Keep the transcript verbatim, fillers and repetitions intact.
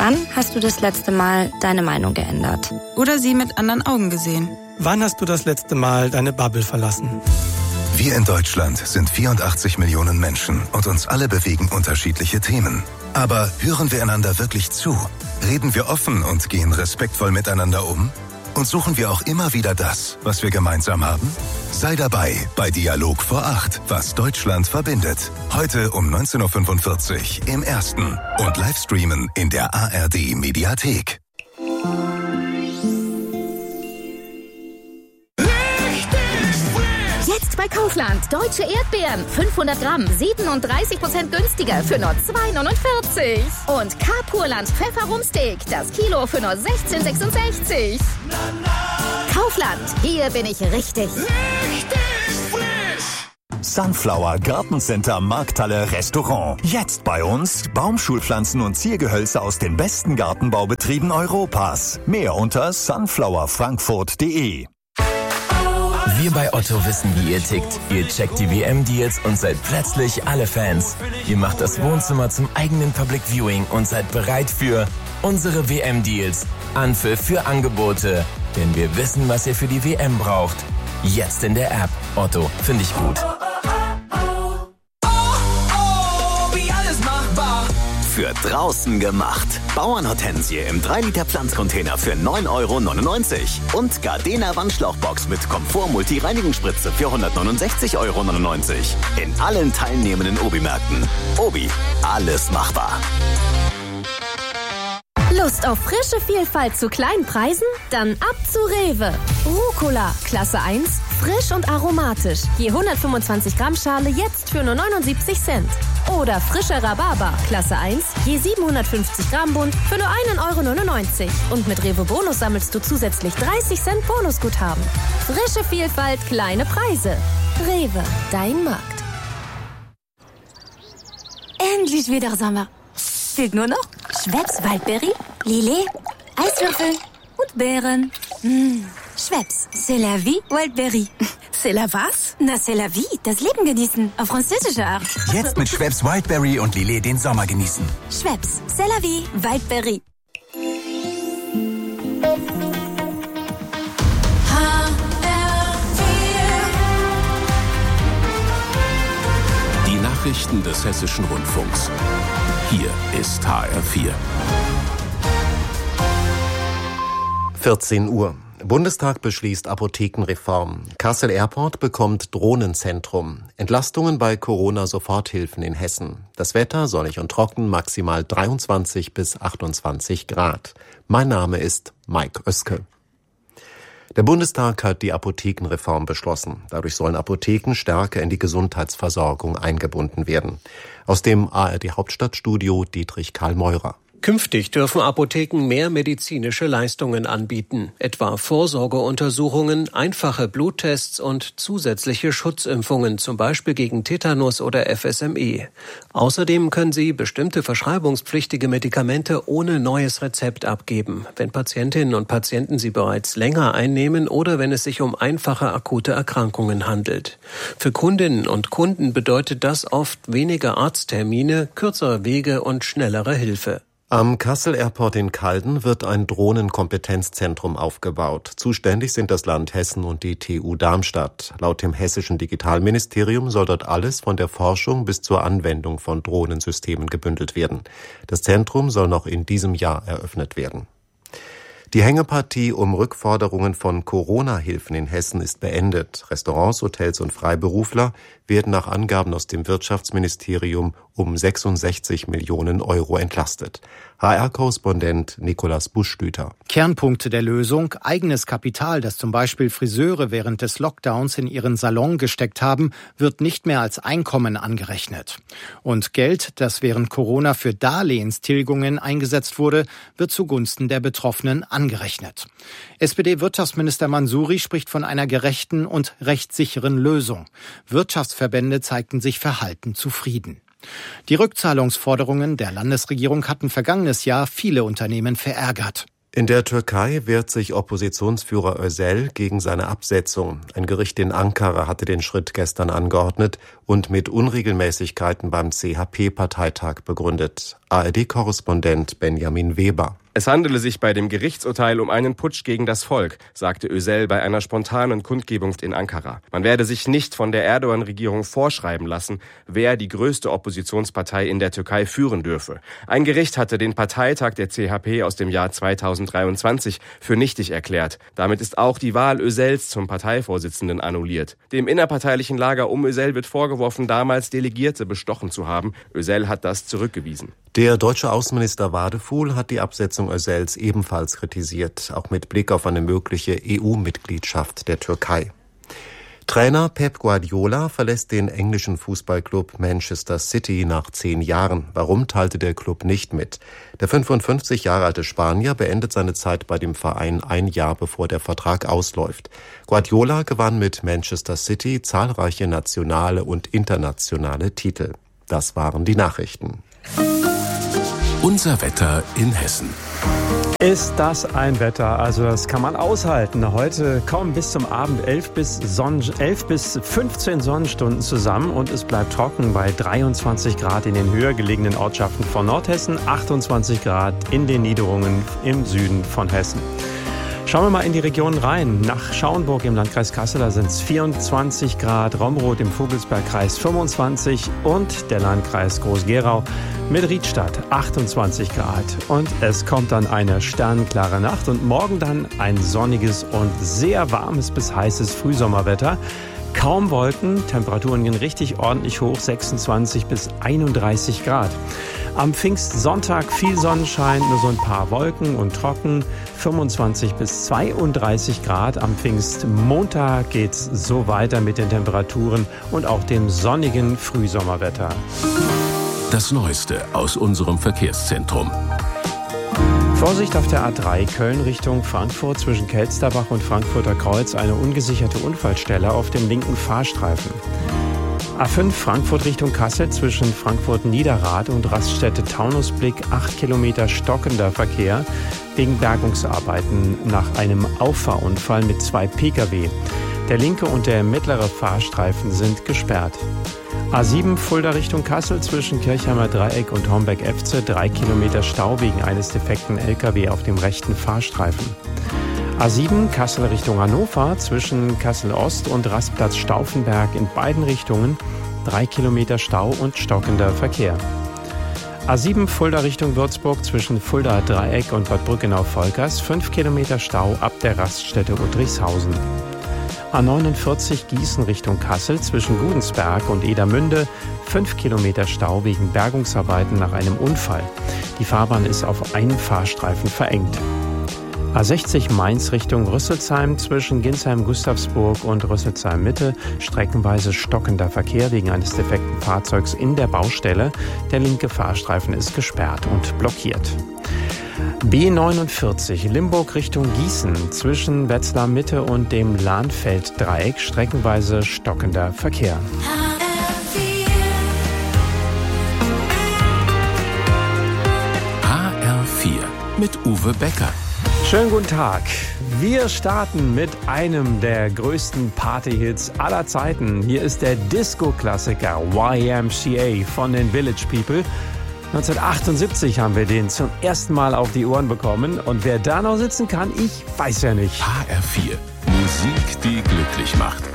Wann hast du das letzte Mal deine Meinung geändert? Oder sie mit anderen Augen gesehen? Wann hast du das letzte Mal deine Bubble verlassen? Wir in Deutschland sind vierundachtzig Millionen Menschen und uns alle bewegen unterschiedliche Themen. Aber hören wir einander wirklich zu? Reden wir offen und gehen respektvoll miteinander um? Und suchen wir auch immer wieder das, was wir gemeinsam haben? Sei dabei bei Dialog vor acht, was Deutschland verbindet. Heute um neunzehn Uhr fünfundvierzig im Ersten und Livestreamen in der A R D Mediathek. Jetzt bei Kaufland. Deutsche Erdbeeren. fünfhundert Gramm. siebenunddreißig Prozent günstiger für nur zwei Euro neunundvierzig. Und K-Purland Pfefferumsteak. Das Kilo für nur sechzehn Euro sechsundsechzig. Kaufland. Hier bin ich richtig. Richtig frisch. Sunflower Gartencenter Markthalle Restaurant. Jetzt bei uns Baumschulpflanzen und Ziergehölze aus den besten Gartenbaubetrieben Europas. Mehr unter sunflower frankfurt punkt de. Wir bei Otto wissen, wie ihr tickt. Ihr checkt die W M-Deals und seid plötzlich alle Fans. Ihr macht das Wohnzimmer zum eigenen Public Viewing und seid bereit für unsere W M-Deals. Anpfiff für Angebote. Denn wir wissen, was ihr für die W M braucht. Jetzt in der App. Otto, finde ich gut. Für draußen gemacht. Bauernhortensie im drei Liter Pflanzcontainer für neun Euro neunundneunzig. Und Gardena Wandschlauchbox mit Komfort-Multi-Reinigungsspritze für hundertneunundsechzig Euro neunundneunzig. In allen teilnehmenden Obi-Märkten. Obi, alles machbar. Lust auf frische Vielfalt zu kleinen Preisen? Dann ab zu Rewe. Rucola, Klasse eins, frisch und aromatisch. Je hundertfünfundzwanzig Gramm Schale jetzt für nur neunundsiebzig Cent. Oder frischer Rhabarber, Klasse eins, je siebenhundertfünfzig Gramm Bund für nur ein Euro neunundneunzig. Und mit Rewe Bonus sammelst du zusätzlich dreißig Cent Bonusguthaben. Frische Vielfalt, kleine Preise. Rewe, dein Markt. Endlich wieder Sommer. Fehlt nur noch Schweppes Waldberry, Lillet, Eiswürfel und Beeren. Mmh. Schweppes, c'est la vie, Waldberry. C'est la was? Na, c'est la vie, das Leben genießen, auf französische Art. Jetzt mit Schweppes Wildberry und Lillet den Sommer genießen. Schweppes, c'est la vie, Waldberry. Die Nachrichten des Hessischen Rundfunks. Hier ist H R vier. vierzehn Uhr. Bundestag beschließt Apothekenreform. Kassel Airport bekommt Drohnenzentrum. Entlastungen bei Corona-Soforthilfen in Hessen. Das Wetter sonnig und trocken, maximal dreiundzwanzig bis achtundzwanzig Grad. Mein Name ist Mike Oeske. Der Bundestag hat die Apothekenreform beschlossen. Dadurch sollen Apotheken stärker in die Gesundheitsversorgung eingebunden werden. Aus dem A R D-Hauptstadtstudio Dietrich Karl Meurer. Künftig dürfen Apotheken mehr medizinische Leistungen anbieten, etwa Vorsorgeuntersuchungen, einfache Bluttests und zusätzliche Schutzimpfungen, zum Beispiel gegen Tetanus oder F S M E. Außerdem können sie bestimmte verschreibungspflichtige Medikamente ohne neues Rezept abgeben, wenn Patientinnen und Patienten sie bereits länger einnehmen oder wenn es sich um einfache akute Erkrankungen handelt. Für Kundinnen und Kunden bedeutet das oft weniger Arzttermine, kürzere Wege und schnellere Hilfe. Am Kassel Airport in Calden wird ein Drohnenkompetenzzentrum aufgebaut. Zuständig sind das Land Hessen und die T U Darmstadt. Laut dem hessischen Digitalministerium soll dort alles von der Forschung bis zur Anwendung von Drohnensystemen gebündelt werden. Das Zentrum soll noch in diesem Jahr eröffnet werden. Die Hängepartie um Rückforderungen von Corona-Hilfen in Hessen ist beendet. Restaurants, Hotels und Freiberufler werden nach Angaben aus dem Wirtschaftsministerium um sechsundsechzig Millionen Euro entlastet. H R-Korrespondent Nikolaus Buschstüter. Kernpunkte der Lösung: eigenes Kapital, das zum Beispiel Friseure während des Lockdowns in ihren Salon gesteckt haben, wird nicht mehr als Einkommen angerechnet. Und Geld, das während Corona für Darlehenstilgungen eingesetzt wurde, wird zugunsten der Betroffenen angerechnet. S P D-Wirtschaftsminister Mansouri spricht von einer gerechten und rechtssicheren Lösung. Wirtschaftsverbände zeigten sich verhalten zufrieden. Die Rückzahlungsforderungen der Landesregierung hatten vergangenes Jahr viele Unternehmen verärgert. In der Türkei wehrt sich Oppositionsführer Özel gegen seine Absetzung. Ein Gericht in Ankara hatte den Schritt gestern angeordnet und mit Unregelmäßigkeiten beim C H P-Parteitag begründet. A R D-Korrespondent Benjamin Weber. Es handele sich bei dem Gerichtsurteil um einen Putsch gegen das Volk, sagte Özel bei einer spontanen Kundgebung in Ankara. Man werde sich nicht von der Erdogan-Regierung vorschreiben lassen, wer die größte Oppositionspartei in der Türkei führen dürfe. Ein Gericht hatte den Parteitag der C H P aus dem Jahr zweitausenddreiundzwanzig für nichtig erklärt. Damit ist auch die Wahl Özels zum Parteivorsitzenden annulliert. Dem innerparteilichen Lager um Özel wird vorgeworfen, damals Delegierte bestochen zu haben. Özel hat das zurückgewiesen. Der deutsche Außenminister Wadefuhl hat die Absetzung Özels ebenfalls kritisiert, auch mit Blick auf eine mögliche E U-Mitgliedschaft der Türkei. Trainer Pep Guardiola verlässt den englischen Fußballclub Manchester City nach zehn Jahren. Warum, teilte der Club nicht mit. Der fünfundfünfzig Jahre alte Spanier beendet seine Zeit bei dem Verein ein Jahr bevor der Vertrag ausläuft. Guardiola gewann mit Manchester City zahlreiche nationale und internationale Titel. Das waren die Nachrichten. Unser Wetter in Hessen. Ist das ein Wetter? Also das kann man aushalten. Heute kommen bis zum Abend elf bis fünfzehn Sonnenstunden zusammen und es bleibt trocken bei dreiundzwanzig Grad in den höher gelegenen Ortschaften von Nordhessen, achtundzwanzig Grad in den Niederungen im Süden von Hessen. Schauen wir mal in die Region rein. Nach Schauenburg im Landkreis Kassel, da sind es vierundzwanzig Grad, Romroth im Vogelsbergkreis fünfundzwanzig und der Landkreis Groß-Gerau mit Riedstadt achtundzwanzig Grad. Und es kommt dann eine sternenklare Nacht und morgen dann ein sonniges und sehr warmes bis heißes Frühsommerwetter. Kaum Wolken, Temperaturen gehen richtig ordentlich hoch, sechsundzwanzig bis einunddreißig Grad. Am Pfingstsonntag viel Sonnenschein, nur so ein paar Wolken und trocken, fünfundzwanzig bis zweiunddreißig Grad. Am Pfingstmontag geht's so weiter mit den Temperaturen und auch dem sonnigen Frühsommerwetter. Das Neueste aus unserem Verkehrszentrum. Vorsicht auf der A drei Köln Richtung Frankfurt zwischen Kelsterbach und Frankfurter Kreuz, eine ungesicherte Unfallstelle auf dem linken Fahrstreifen. A fünf Frankfurt Richtung Kassel zwischen Frankfurt-Niederrad und Raststätte Taunusblick acht Kilometer stockender Verkehr wegen Bergungsarbeiten nach einem Auffahrunfall mit zwei Pkw. Der linke und der mittlere Fahrstreifen sind gesperrt. A sieben Fulda Richtung Kassel zwischen Kirchheimer Dreieck und Homberg-Efze drei Kilometer Stau wegen eines defekten L K W auf dem rechten Fahrstreifen. A sieben Kassel Richtung Hannover zwischen Kassel-Ost und Rastplatz Stauffenberg in beiden Richtungen drei Kilometer Stau und stockender Verkehr. A sieben Fulda Richtung Würzburg zwischen Fulda Dreieck und Bad Brückenau-Volkers fünf Kilometer Stau ab der Raststätte Udrichshausen. A neunundvierzig Gießen Richtung Kassel zwischen Gudensberg und Edermünde fünf Kilometer Stau wegen Bergungsarbeiten nach einem Unfall. Die Fahrbahn ist auf einen Fahrstreifen verengt. A sechzig Mainz Richtung Rüsselsheim zwischen Ginsheim-Gustavsburg und Rüsselsheim-Mitte streckenweise stockender Verkehr wegen eines defekten Fahrzeugs in der Baustelle. Der linke Fahrstreifen ist gesperrt und blockiert. B neunundvierzig Limburg Richtung Gießen zwischen Wetzlar Mitte und dem Lahnfeld-Dreieck streckenweise stockender Verkehr. H R vier mit Uwe Becker. Schönen guten Tag. Wir starten mit einem der größten Partyhits aller Zeiten. Hier ist der Disco-Klassiker Y M C A von den Village People. neunzehnhundertachtundsiebzig haben wir den zum ersten Mal auf die Ohren bekommen. Und wer da noch sitzen kann, ich weiß ja nicht. H R vier. Musik, die glücklich macht.